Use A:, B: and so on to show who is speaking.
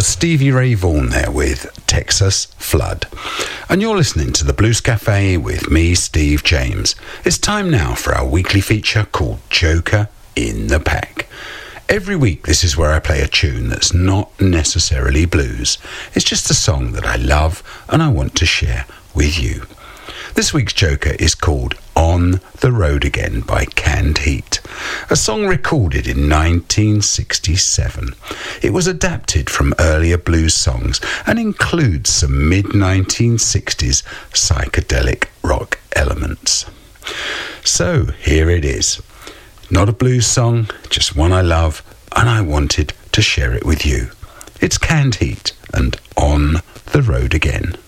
A: was Stevie Ray Vaughan there with Texas Flood. And you're listening to the Blues Cafe with me, Steve James. It's time now for our weekly feature called Joker in the Pack. Every week this is where I play a tune that's not necessarily blues. It's just a song that I love and I want to share with you. This week's Joker is called On the Road Again by Canned Heat, a song recorded in 1967. It was adapted from earlier blues songs and includes some mid-1960s psychedelic rock elements. So here it is. Not a blues song, just one I love, and I wanted to share it with you. It's Canned Heat and On the Road Again.